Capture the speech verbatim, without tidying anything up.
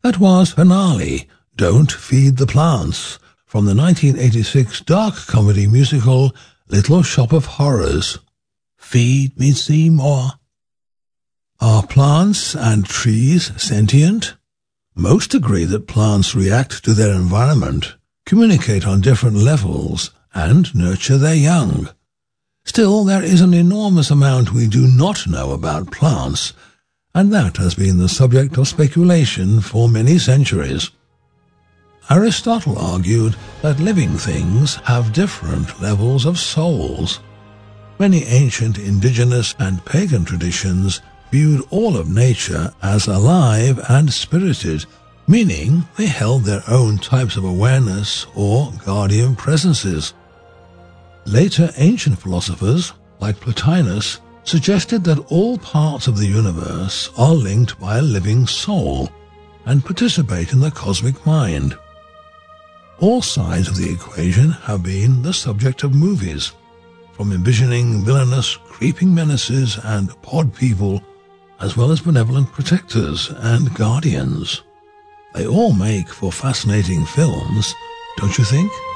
That was Finale, Don't Feed the Plants, from the nineteen eighty-six dark comedy musical Little Shop of Horrors. Feed me, Seymour. Are plants and trees sentient? Most agree that plants react to their environment, communicate on different levels, and nurture their young. Still, there is an enormous amount we do not know about plants, and that has been the subject of speculation for many centuries. Aristotle argued that living things have different levels of souls. Many ancient indigenous and pagan traditions viewed all of nature as alive and spirited, meaning they held their own types of awareness or guardian presences. Later ancient philosophers, like Plotinus, suggested that all parts of the universe are linked by a living soul and participate in the cosmic mind. All sides of the equation have been the subject of movies, from envisioning villainous, creeping menaces and pod people, as well as benevolent protectors and guardians. They all make for fascinating films, don't you think?